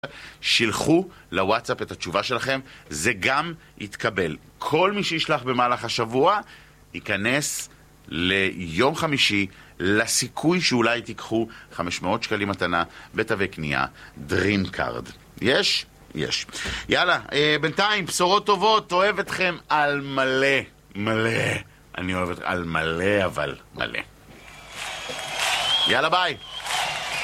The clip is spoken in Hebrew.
שילחו לוואטסאפ את התשובה שלכם, זה גם יתקבל. כל מי שישלח במהלך השבוע ייכנס ליום חמישי לסיכוי שאולי תיקחו 500 שקלים מתנה בתווי קנייה דרים קארד. יש? יש. יאללה, בינתיים בשורות טובות, אוהב אתכם על מלא, מלא. אני אוהב אתכם על מלא, אבל מלא. יאללה ביי.